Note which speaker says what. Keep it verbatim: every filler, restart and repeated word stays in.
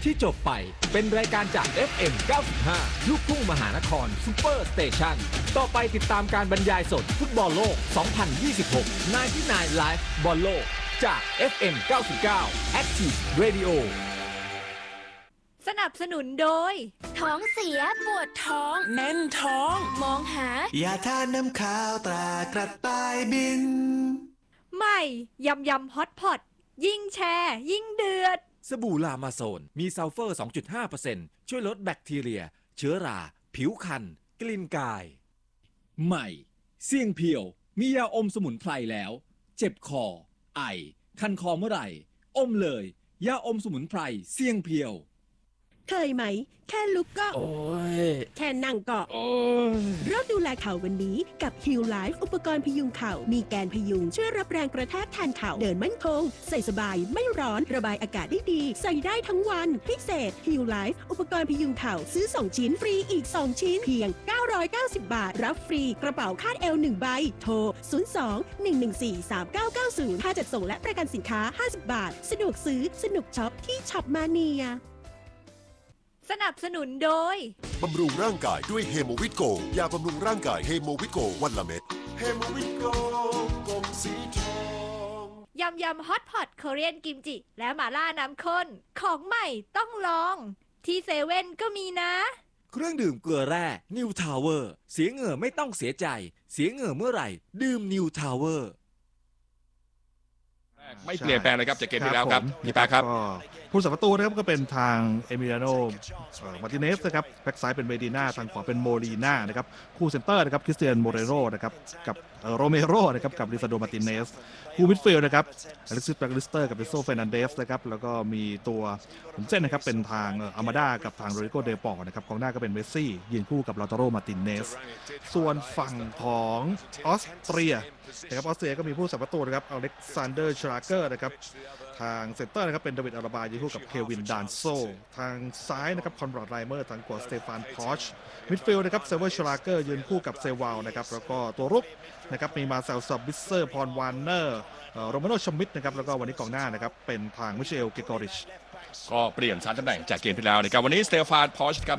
Speaker 1: ที่จบไปเป็นรายการจาก เอฟ เอ็ม เก้าสิบห้า ลูกทุ่งมหานครซูเปอร์สเตชันต่อไปติดตามการบรรยายสดฟุตบอลโลก สองพันยี่สิบหก ไนน์ตี้ไนน์ Live บอลโลกจาก เอฟ เอ็ม เก้าสิบเก้า Active Radio
Speaker 2: สนับสนุนโดย
Speaker 3: ท้องเสียปวดท้อง
Speaker 4: แน่นท้อง
Speaker 3: มองหาย
Speaker 5: าทาน้ำขาวตรากระต่ายบิน
Speaker 2: ใหม่ยำยำฮอตพอตยิ่งแชร์ยิ่งเดือด
Speaker 1: สบู่ลามาโซนมีซัลเฟอร์ สองจุดห้าเปอร์เซ็นต์ ช่วยลดแบคทีเรียเชื้อราผิวคันกลิ่นกายใหม่เสี่ยงเพียวมียาอมสมุนไพรแล้วเจ็บคอไอคันคอเมื่อไหร่อมเลยยาอมสมุนไพรเสี่ยงเพียว
Speaker 6: เคยไหมแค่ลุกก็
Speaker 1: โอ้ย
Speaker 6: แค่นั่งก็
Speaker 1: โอ้ย
Speaker 6: เริ่มดูแลเข่าวันนี้กับ Heal Life อุปกรณ์พยุงเข่ามีแกนพยุงช่วยรับแรงกระแทกแทนเข่าเดินมั่นคงใส่สบายไม่ร้อนระบายอากาศได้ดีใส่ได้ทั้งวันพิเศษ Heal Life อุปกรณ์พยุงเข่าซื้อสองชิ้นฟรีอีกสองชิ้นเพียงเก้าร้อยเก้าสิบบาทรับฟรีกระเป๋าคาดเอวหนึ่งใบโทรศูนย์ สอง หนึ่ง หนึ่ง สี่ สาม เก้า เก้า ศูนย์ค่าจัดส่งและประกันสินค้าห้าสิบบาทสะดวกซื้อสนุกช็อปที่ช็อปมาเนีย
Speaker 2: สนับสนุนโดย
Speaker 7: บำรุงร่างกายด้วยเฮโมวิตโกยาบำรุงร่างกายเฮโมวิตโกวันละเม็ดเฮโมวิตโกกลมสีทอง
Speaker 2: ยำยำฮอตพอตโคเรียนกิมจิและหม่าล่าน้ำข้นของใหม่ต้องลองที่เซเว่นก็มีนะ
Speaker 1: เครื่องดื่มเกลือแร่นิวทาวเวอร์เสียเหงื่อไม่ต้องเสียใจเสียเหงื่อเมื่อไหร่ดื่มนิวทาวเวอร์
Speaker 8: ไม่เปลี่ยนแปลงเลยครับจากเกมที่แล้วครับพี่ปาครับ
Speaker 9: ผู้สับประตูนะครับก็เป็นทางเอมิลิอาโนมาร์ติเนสนะครับแบ็กซ้ายเป็นเมดิน่าทางขวาเป็นโมลีน่านะครับคู่เซนเตอร์นะครับคริสเตียนโมเรโรนะครับกับโรเมโรนะครับกับลิซาโดมาร์ติเนสคู่มิดฟิลด์นะครับอเล็กซิสแบ็กลิสเตอร์กับเปโซเฟร์นันเดสนะครับแล้วก็มีตัวผมเส้นนะครับเป็นทางอามาดากับทางโรดิโกเดปอร์นะครับกองหน้าก็เป็นเมสซี่ยืนคู่กับลาตาโรมาร์ติเนสส่วนฝั่งของออสเตรียนะครับออสเตรียก็มีผู้สับประตูนะครับอเล็กซานเดอร์ชราเกอร์นะครับทางเซนเตอร์นะครับเป็นเดวิดอาราบายืนคู่กับเควินดานโซทางซ้ายนะครับคอนราดไรเมอร์ทางขวาสเตฟานพอชมิดฟิลด์นะครับเซเวอร์ชราเกอร์ยืนคู่กับเซวาลนะครับแล้วก็ตัวรุกนะครับมีมาเซลซับบิสเซอร์พรวานเนอร์โรมาโนชมิดนะครับแล้วก็วันนี้กองหน้านะครับเป็นทางมิเชลเกกอริช
Speaker 8: ก็เปลี่ยนสามตำแหน่งจากเกมที่แล้วนะครับวันนี้สเตฟานพอชครับ